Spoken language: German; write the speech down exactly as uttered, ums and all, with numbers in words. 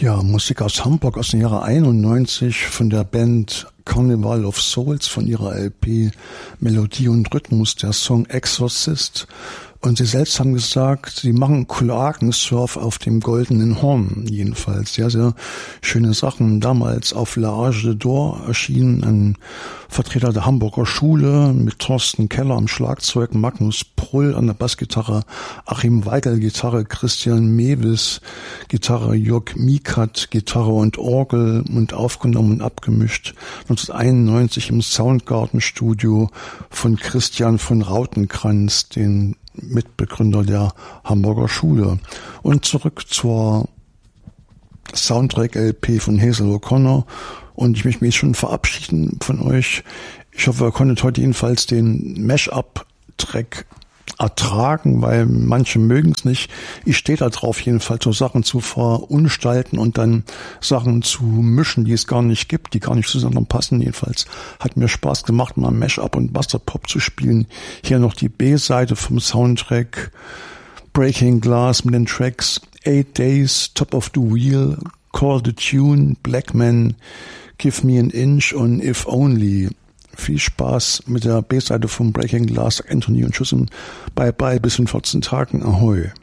Ja, Musik aus Hamburg aus dem Jahre einundneunzig von der Band Carnival of Souls von ihrer L P Melodie und Rhythmus, der Song Exorcist. Und sie selbst haben gesagt, sie machen Kloakensurf auf dem Goldenen Horn, jedenfalls. Sehr, sehr schöne Sachen. Damals auf La Age de d'Or erschienen ein Vertreter der Hamburger Schule mit Thorsten Keller am Schlagzeug, Magnus Prull an der Bassgitarre, Achim Weigel Gitarre, Christian Mewis Gitarre, Jörg Mikat Gitarre und Orgel und aufgenommen und abgemischt neunzehnhunderteinundneunzig im Soundgarden-Studio von Christian von Rautenkranz, den Mitbegründer der Hamburger Schule. Und zurück zur Soundtrack-L P von Hazel O'Connor. Und ich möchte mich schon verabschieden von euch. Ich hoffe, ihr konntet heute jedenfalls den Mash-up-Track ertragen, weil manche mögen es nicht. Ich stehe da drauf, jedenfalls so Sachen zu verunstalten und dann Sachen zu mischen, die es gar nicht gibt, die gar nicht zusammen passen. Jedenfalls hat mir Spaß gemacht, mal Mash-up und Busterpop zu spielen. Hier noch die B-Seite vom Soundtrack Breaking Glass mit den Tracks Eight Days, Top of the Wheel, Call the Tune, Black Man, Give Me an Inch und If Only. Viel Spaß mit der B-Seite von Breaking Glass, Anthony und Tschüss und bye bye bis in vierzehn Tagen. Ahoi.